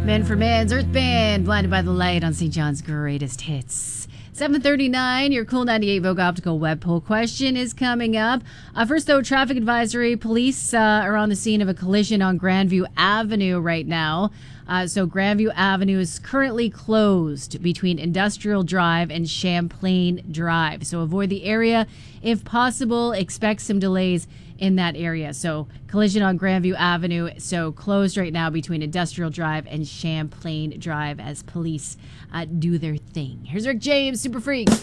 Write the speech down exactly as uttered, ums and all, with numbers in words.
Men for Men's Earth Band, Blinded by the Light on Saint John's Greatest Hits. seven thirty-nine, your Cool ninety-eight Vogue Optical web poll question is coming up. Uh, first, though, traffic advisory. Police uh, are on the scene of a collision on Grandview Avenue right now. Uh, so Grandview Avenue is currently closed between Industrial Drive and Champlain Drive. So avoid the area if possible. Expect some delays in that area. So collision on Grandview Avenue. So closed right now between Industrial Drive and Champlain Drive as police uh, do their thing. Here's Rick James, Super Freak.